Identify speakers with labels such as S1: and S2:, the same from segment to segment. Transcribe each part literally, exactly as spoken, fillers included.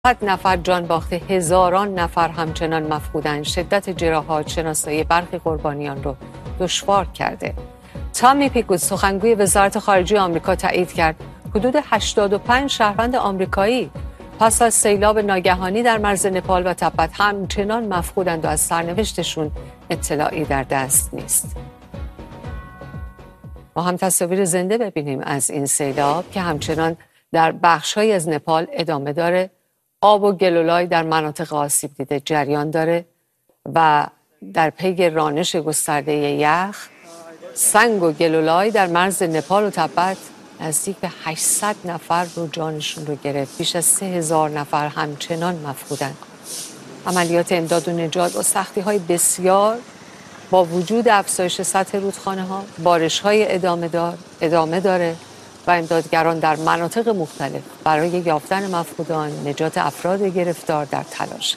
S1: صد نفر جان باخته، هزاران نفر همچنان مفقودند. شدت جراحات شناسایی برخی قربانیان رو دشوار کرده. تامی پیکوت، سخنگوی وزارت خارجه آمریکا، تایید کرد حدود هشتاد و پنج شهروند آمریکایی پس از سیلاب ناگهانی در مرز نپال و تبت همچنان مفقودند و از سرنوشتشون اطلاعی در دست نیست. ما هم تصاویر زنده ببینیم از این سیلاب که همچنان در بخش‌هایی از نپال ادامه داره. آب و گلولای در مناطق آسیب دیده جریان داره و در پی رانش گسترده یخ، سنگ و گلولای در مرز نپال و تبت نزدیک به هشتصد نفر رو جانشون رو گرفت. بیش از سه هزار نفر همچنان مفقودند. عملیات امداد و نجات با سختی‌های بسیار با وجود افزایش سطح رودخانه‌ها، بارش‌های ادامه دار ادامه داره و امدادگران در مناطق مختلف برای یافتن مفقودان، نجات افراد گرفتار در تلاش.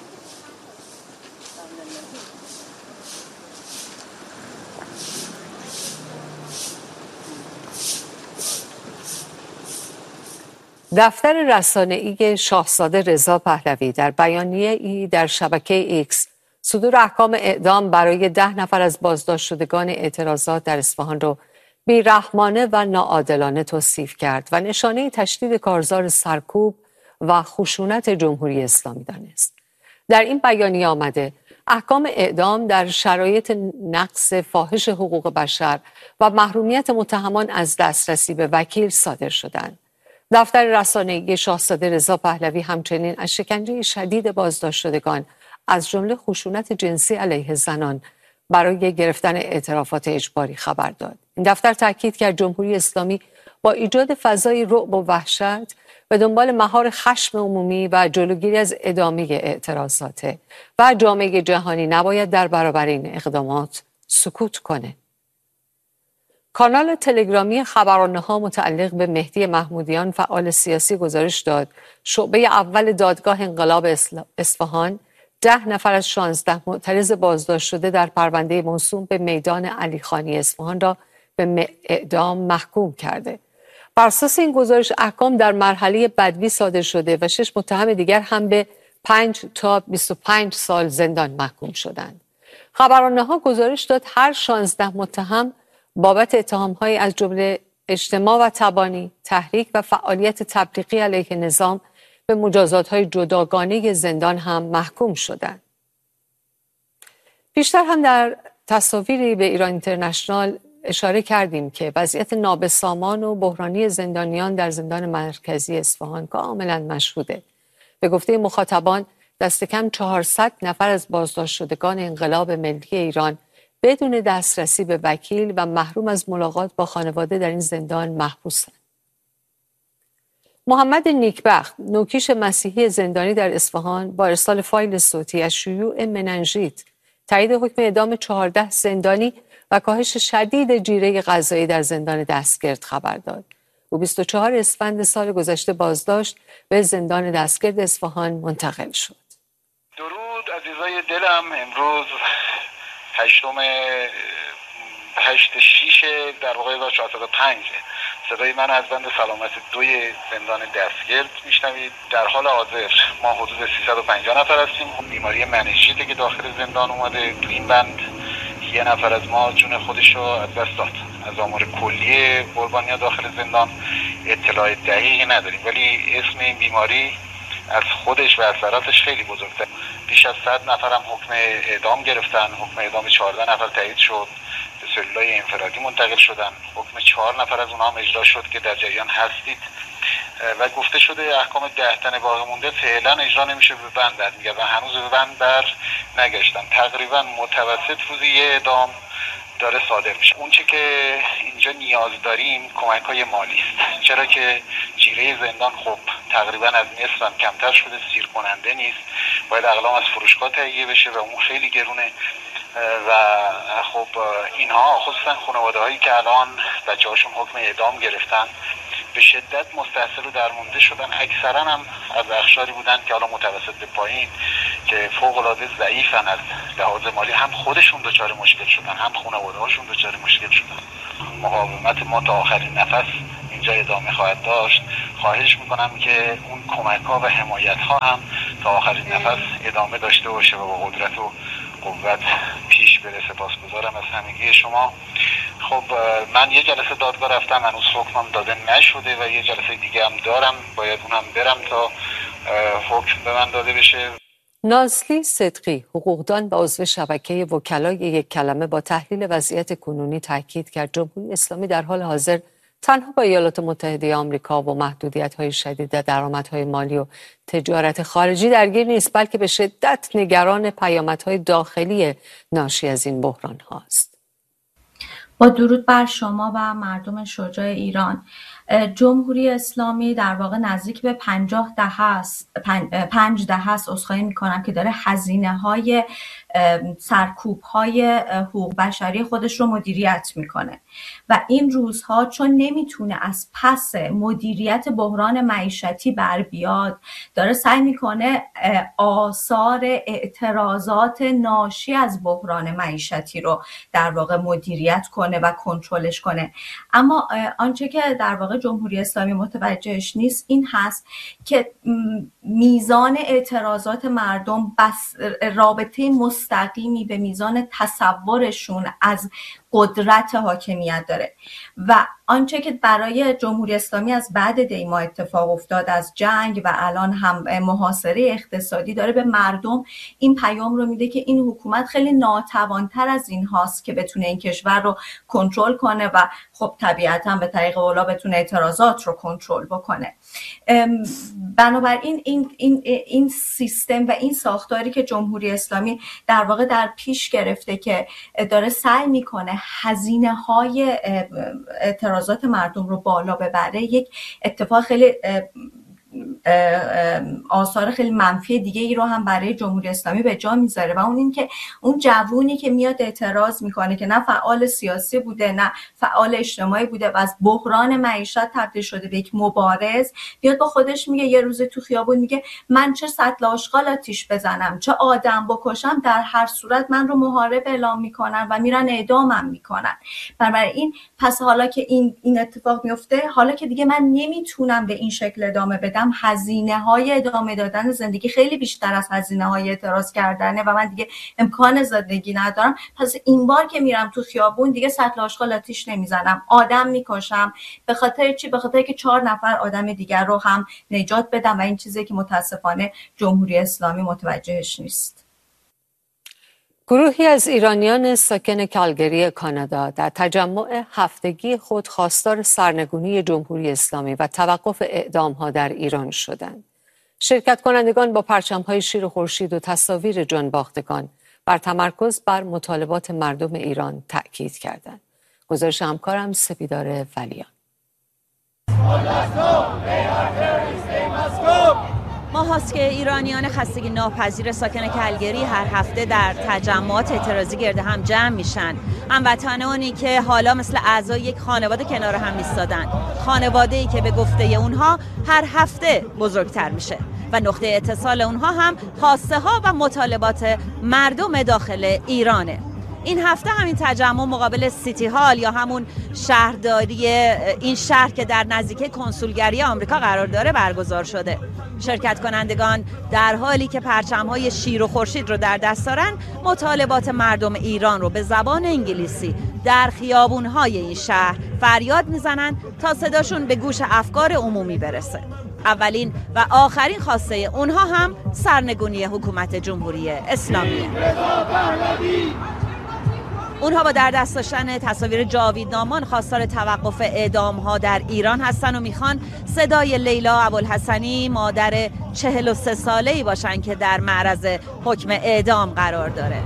S1: دفتر رسانه‌ای شاهزاده رضا پهلوی در بیانیه‌ای در شبکه ایکس صدور احکام اعدام برای ده نفر از بازداشت شدگان اعتراضات در اصفهان را بی‌رحمانه و ناعادلانه توصیف کرد و نشانه تشدید کارزار سرکوب و خشونت جمهوری اسلامی دانست. در این بیانیه آمده احکام اعدام در شرایط نقض فاحش حقوق بشر و محرومیت متهمان از دسترسی به وکیل صادر شدند. دفتر رسانه‌ای شاهزاده رضا پهلوی همچنین از شکنجه شدید بازداشت شدگان از جمله خشونت جنسی علیه زنان برای گرفتن اعترافات اجباری خبر داد. این دفتر تاکید کرد جمهوری اسلامی با ایجاد فضای رعب و وحشت به دنبال مهار خشم عمومی و جلوگیری از ادامه اعتراضات و جامعه جهانی نباید در برابر این اقدامات سکوت کنه. کانال تلگرامی خبرانه‌ها متعلق به مهدی محمودیان فعال سیاسی گزارش داد شعبه اول دادگاه انقلاب اصفهان ده نفر از شانزده معترض بازداشت شده در پرونده موسوم به میدان علیخانی اصفهان را به اعدام محکوم کرده. بر اساس این گزارش احکام در مرحله بدوی صادر شده و شش متهم دیگر هم به پنج تا بیست و پنج سال زندان محکوم شدند. خبرانه‌ها گزارش داد هر شانزده متهم بابت اتهام‌های از جمله اجتماع و تبانی، تحریک و فعالیت تبلیغی علیه نظام به مجازات‌های جداگانه زندان هم محکوم شدند. پیشتر هم در تصاویری به ایران اینترنشنال اشاره کردیم که وضعیت نابسامان و بحرانی زندانیان در زندان مرکزی اصفهان کاملا مشهوده. به گفته مخاطبان دست کم چهارصد نفر از بازداشت شدگان انقلاب ملی ایران بدون دسترسی به وکیل و محروم از ملاقات با خانواده در این زندان محبوسند. محمد نیکبخت، نوکیش مسیحی زندانی در اصفهان، با ارسال فایل صوتی از شیوع مننژیت، تایید حکم اعدام چهارده زندانی و کاهش شدید جیره غذایی در زندان دستگرد خبر داد. او بیست و چهارم اسفند سال گذشته بازداشت به زندان دستگرد اصفهان منتقل شد.
S2: درود عزیزای دلم، امروز هشتم هشت شیش در واقع هزار و چهارصد و پنج صدای من از بند سلامت دوی زندان دستگرد میشنوید. در حال حاضر ما حدود سیصد و پنجاه نفر هستیم. بیماری مننژیت که داخل زندان اومده، تو این بند یه نفر از ما جون خودش رو از دست داد. از آمار کلی قربانیان داخل زندان اطلاع دقیقی نداریم، ولی اسم این بیماری از خودش و اثراتش خیلی بزرگتر. بیش از صد نفر هم حکم اعدام گرفتن. حکم اعدام چهارده نفر تایید شد، به سلولای انفرادی منتقل شدن. حکم چهار نفر از اونها هم اجرا شد که در جریان هستید و گفته شده احکام ده تن باقی مونده فعلا اجرا نمیشه، به بند برمیگردن و هنوز به بند بر نگشتن. تقریبا متوسط روزی یه اعدام داره صادر میشه. اون چه که اینجا نیاز داریم کمک های مالی است، چرا که جیره زندان خب تقریبا از نصف هم کمتر شده، سیر کننده نیست، باید اقلام از فروشگاه تهیه بشه و اون خیلی گرونه و خب اینها خصوصا خانواده هایی که الان بچه هاشون حکم اعدام گرفتن به شدت مستحصل و درمونده شدن. اکثرا هم از اقشاری بودن که حالا متوسط به پایین که فوق العاده ضعیفن از لحاظ مالی، هم خودشون دچار مشکل شدن هم خانواده هاشون دچار مشکل شدن. مقاومت ما تا آخرین نفس اینجا ادامه خواهد داشت. خواهش میکنم که اون کمک ها و حمایت ها هم تا آخرین نفس ادامه داشته باشه و با قدرت و قوت پیش بره. سپاسگزارم از همگی شما. خب من یه جلسه دادگاه رفتم، هنوز حکمم داده نشده و یه جلسه دیگه هم دارم، باید اونم برم تا حکم به من داده بشه.
S1: نازلی صدقی، حقوقدان و عضو شبکه وکلای یک کلمه، با تحلیل وضعیت کنونی تاکید کرد جمهوری اسلامی در حال حاضر تنها با ایالات متحده آمریکا و محدودیت‌های شدید درآمدهای مالی و تجارت خارجی درگیر نیست، بلکه به شدت نگران پیامدهای داخلی ناشی از این بحران هاست.
S3: با درود بر شما و مردم شجاع ایران، جمهوری اسلامی در واقع نزدیک به پنجاه دهه است، پنج دهه است عذرخواهی میکنم که داره هزینه های سرکوب های حقوق بشری خودش رو مدیریت میکنه و این روزها چون نمیتونه از پس مدیریت بحران معیشتی بر بیاد، داره سعی میکنه آثار اعتراضات ناشی از بحران معیشتی رو در واقع مدیریت کنه و کنترلش کنه. اما آنچه که در واقع جمهوری اسلامی متوجهش نیست این هست که میزان اعتراضات مردم بس رابطه مستقیمی به میزان تصورشون از قدرت حاکمیت داره و آنچه که برای جمهوری اسلامی از بعد دیما اتفاق افتاد، از جنگ و الان هم محاصره اقتصادی، داره به مردم این پیام رو میده که این حکومت خیلی ناتوانتر از این هاست که بتونه این کشور رو کنترل کنه و خب طبیعتا به طریق اولا بتونه اعتراضات رو کنترل بکنه. بنابراین این این این سیستم و این ساختاری که جمهوری اسلامی در واقع در پیش گرفته که داره سعی میکنه هزینه های اعتراضات مردم رو بالا ببره، یک اتفاق خیلی آثار خیلی منفی دیگه ای رو هم برای جمهوری اسلامی به جا میذاره و اون این که اون جوونی که میاد اعتراض میکنه که نه فعال سیاسی بوده نه فعال اجتماعی بوده و از بحران معیشت تبدیل شده به یک مبارز، بیاد با خودش میگه یه روز تو خیابون میگه من چه سطل آشغال آتیش بزنم، چه آدم بکشم، در هر صورت من رو محارب اعلام میکنن و میرن اعدامم میکنن. بنابراین پس حالا که این این اتفاق میفته، حالا که دیگه من نمیتونم به این شکل ادامه بدم، هزینه های ادامه دادن زندگی خیلی بیشتر از هزینه های اعتراض کردنه و من دیگه امکان زندگی ندارم، پس این بار که میرم تو خیابون دیگه سطل آشغال آتیش نمیزنم، آدم میکشم. به خاطر چی؟ به خاطر که چهار نفر آدم دیگر رو هم نجات بدم و این چیزی که متاسفانه جمهوری اسلامی متوجهش نیست.
S1: گروهی از ایرانیان ساکن کالگری کانادا در تجمع هفتگی خود خواستار سرنگونی جمهوری اسلامی و توقف اعدام‌ها در ایران شدند. شرکت کنندگان با پرچم‌های شیر و خورشید و تصاویر جانباختگان بر تمرکز بر مطالبات مردم ایران تأکید کردند. گزارش همکارم سپیدار ولیان.
S4: ماهاست که ایرانیان خستگی ناپذیر ساکن کالگری هر هفته در تجمعات اعتراضی گرد هم جمع میشن. هموطنانی که حالا مثل اعضای یک خانواده کنار هم ایستادن، خانواده‌ای که به گفته اونها هر هفته بزرگتر میشه و نقطه اتصال اونها هم خواسته ها و مطالبات مردم داخل ایرانه. این هفته همین تجمع مقابل سیتی هال یا همون شهرداری این شهر که در نزدیکی کنسولگری آمریکا قرار داره برگزار شده. شرکت کنندگان در حالی که پرچم‌های شیر و خورشید رو در دست دارن، مطالبات مردم ایران رو به زبان انگلیسی در خیابون‌های این شهر فریاد میزنن تا صداشون به گوش افکار عمومی برسه. اولین و آخرین خواسته اونها هم سرنگونی حکومت جمهوری اسلامیه. اونها با در دست داشتن تصاویر جاویدنامان خواستار توقف اعدام‌ها در ایران هستن و میخوان صدای لیلا ابوالحسنی، مادر چهل و سه ساله‌ای باشن که در معرض حکم اعدام قرار داره.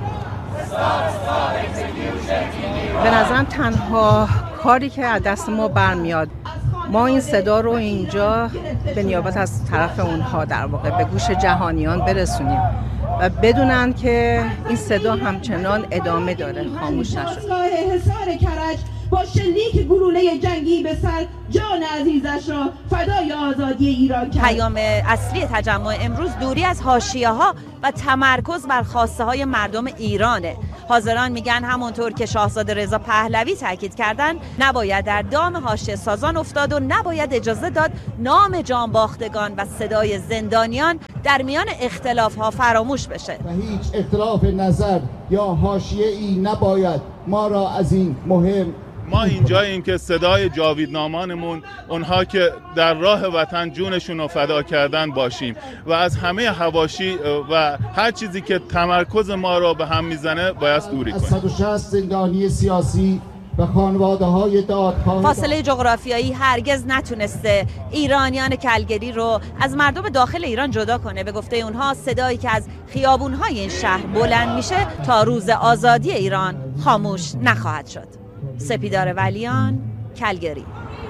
S5: به نظرم تنها کاری که از دست ما برمیاد، ما این صدا رو اینجا به نیابت از طرف اونها در واقع به گوش جهانیان برسونیم و بدونن که این صدا همچنان ادامه داره، خاموش نشد.
S6: حصار کرج با شلیک گلوله جنگی به سر جان عزیزش را فدای آزادی ایران کرد.
S4: پیام اصلی تجمع امروز دوری از حاشیه‌ها و تمرکز بر خواسته های مردم ایرانه. حاضران میگن همونطور که شاهزاده رضا پهلوی تاکید کردن نباید در دام حاشیه سازان افتاد و نباید اجازه داد نام جانباختگان و صدای زندانیان در میان اختلاف‌ها فراموش بشه.
S7: و هیچ اختلاف نظر یا حاشیه‌ای نباید ما را از این مهم.
S8: ما اینجاییم که صدای جاویدنامانمون، اونها که در راه وطن جونشون رو فدا کردن باشیم و از همه حواشی و هر چیزی که تمرکز ما رو به هم میزنه باید دوری کنیم.
S7: از صد و شصت زندانی سیاسی و خانواده‌های دادخواه
S4: فاصله جغرافیایی هرگز نتونسته ایرانیان کلگری رو از مردم داخل ایران جدا کنه. به گفته اونها صدایی که از خیابون‌های این شهر بلند میشه تا روز آزادی ایران خاموش نخواهد شد. سپیدار ولیان، کلگری.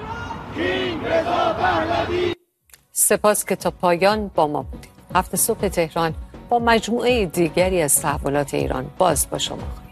S1: سپاس که تا پایان با ما بودید. هفت صبح تهران با مجموعه دیگری از تحولات ایران باز با شما.